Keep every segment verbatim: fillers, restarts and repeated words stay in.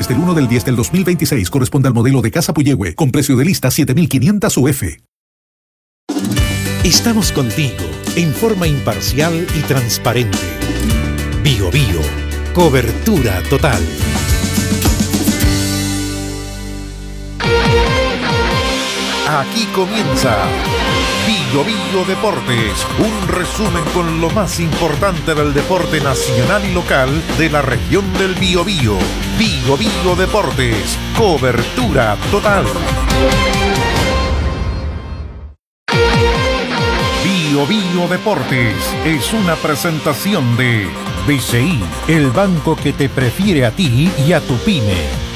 desde el uno del diez del dos mil veintiséis. Corresponde al modelo de Casa Puyehue, con precio de lista siete mil quinientos U F. Estamos contigo en forma imparcial y transparente. Bio Bio, cobertura total. Aquí comienza Bio Bio Deportes, un resumen con lo más importante del deporte nacional y local de la región del Biobío. Bio Bio Deportes, cobertura total. Bio Bio Deportes es una presentación de B C I, el banco que te prefiere a ti y a tu pyme.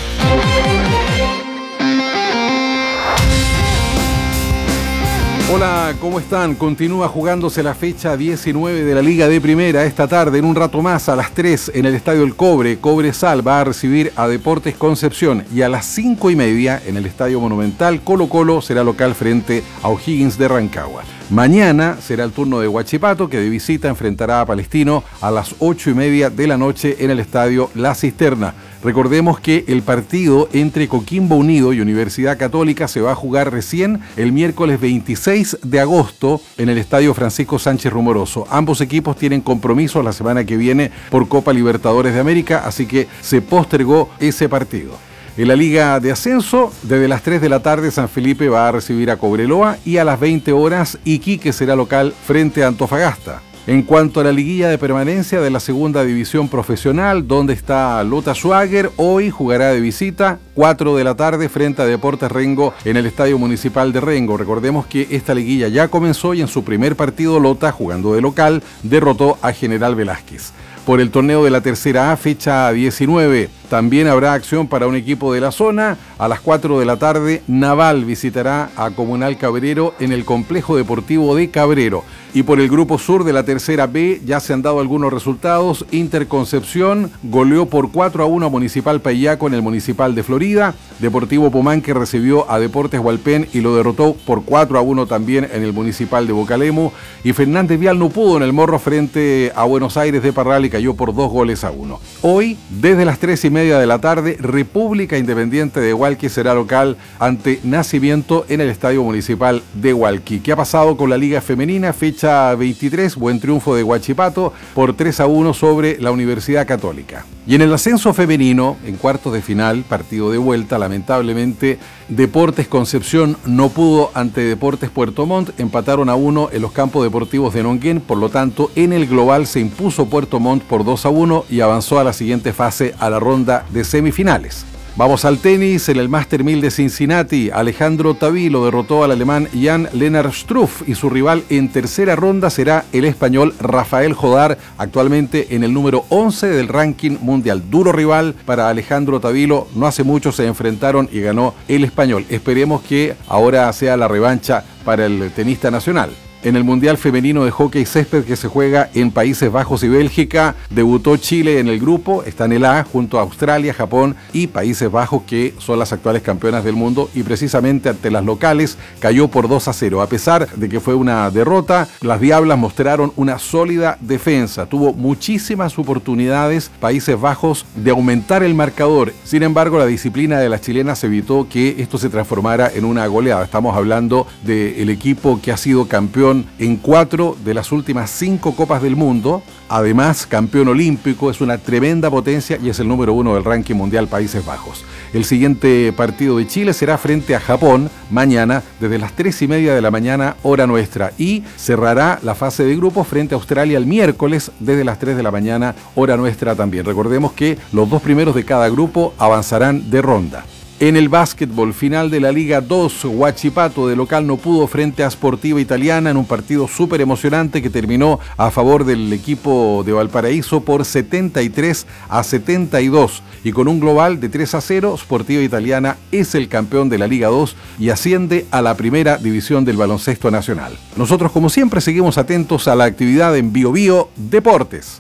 Hola, ¿cómo están? Continúa jugándose la fecha diecinueve de la Liga de Primera esta tarde. En un rato más, a las tres, en el Estadio El Cobre, Cobresal va a recibir a Deportes Concepción. Y a las cinco y media, en el Estadio Monumental, Colo Colo será local frente a O'Higgins de Rancagua. Mañana será el turno de Huachipato, que de visita enfrentará a Palestino a las ocho y media de la noche en el Estadio La Cisterna. Recordemos que el partido entre Coquimbo Unido y Universidad Católica se va a jugar recién el miércoles veintiséis de agosto en el Estadio Francisco Sánchez Rumoroso. Ambos equipos tienen compromisos la semana que viene por Copa Libertadores de América, así que se postergó ese partido. En la Liga de Ascenso, desde las tres de la tarde, San Felipe va a recibir a Cobreloa y a las veinte horas, Iquique será local frente a Antofagasta. En cuanto a la liguilla de permanencia de la segunda división profesional, donde está Lota Schwager, hoy jugará de visita, cuatro de la tarde, frente a Deportes Rengo en el Estadio Municipal de Rengo. Recordemos que esta liguilla ya comenzó y en su primer partido Lota, jugando de local, derrotó a General Velázquez. Por el torneo de la tercera A, fecha diecinueve, también habrá acción para un equipo de la zona. A las cuatro de la tarde, Naval visitará a Comunal Cabrero en el Complejo Deportivo de Cabrero. Y por el grupo sur de la tercera B ya se han dado algunos resultados. Interconcepción goleó por cuatro a uno a Municipal Payaco en el Municipal de Florida. Deportivo Pumanque recibió a Deportes Hualpén y lo derrotó por cuatro a uno también en el Municipal de Bocalemo. Y Fernández Vial no pudo en el Morro frente a Buenos Aires de Parral y cayó por dos goles a uno. Hoy, desde las tres y media de la tarde, República Independiente de Hualqui será local ante Nacimiento en el Estadio Municipal de Hualqui. ¿Qué ha pasado con la Liga Femenina? Fecha veintitrés, buen triunfo de Huachipato por tres a uno sobre la Universidad Católica. Y en el ascenso femenino, en cuartos de final, partido de vuelta, lamentablemente, Deportes Concepción no pudo ante Deportes Puerto Montt, empataron a uno en los campos deportivos de Nonguén, por lo tanto, en el global se impuso Puerto Montt por dos a uno y avanzó a la siguiente fase, a la ronda de semifinales. Vamos al tenis. En el Master mil de Cincinnati, Alejandro Tavilo derrotó al alemán Jan-Lennart Struff y su rival en tercera ronda será el español Rafael Jodar, actualmente en el número once del ranking mundial. Duro rival para Alejandro Tavilo, no hace mucho se enfrentaron y ganó el español. Esperemos que ahora sea la revancha para el tenista nacional. En el Mundial Femenino de Hockey Césped que se juega en Países Bajos y Bélgica, debutó Chile en el grupo, está en el A, junto a Australia, Japón y Países Bajos, que son las actuales campeonas del mundo, y precisamente ante las locales cayó por dos a cero. A pesar de que fue una derrota, las Diablas mostraron una sólida defensa. Tuvo muchísimas oportunidades Países Bajos de aumentar el marcador. Sin embargo, la disciplina de las chilenas evitó que esto se transformara en una goleada. Estamos hablando del equipo que ha sido campeón en cuatro de las últimas cinco Copas del Mundo, además campeón olímpico, es una tremenda potencia y es el número uno del ranking mundial Países Bajos. El siguiente partido de Chile será frente a Japón mañana desde las tres y media de la mañana hora nuestra y cerrará la fase de grupos frente a Australia el miércoles desde las tres de la mañana hora nuestra también. Recordemos que los dos primeros de cada grupo avanzarán de ronda. En el básquetbol, final de la Liga dos, Huachipato de local no pudo frente a Sportiva Italiana en un partido súper emocionante que terminó a favor del equipo de Valparaíso por setenta y tres a setenta y dos. Y con un global de tres a cero, Sportiva Italiana es el campeón de la Liga dos y asciende a la primera división del baloncesto nacional. Nosotros, como siempre, seguimos atentos a la actividad en Bio Bio Deportes.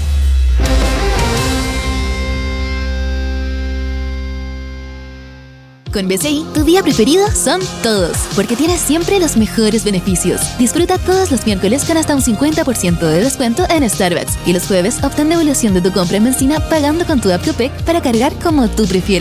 Con B C I, tu día preferido son todos, porque tienes siempre los mejores beneficios. Disfruta todos los miércoles con hasta un cincuenta por ciento de descuento en Starbucks y los jueves obtén devolución de tu compra en benzina pagando con tu app Copec para cargar como tú prefieres.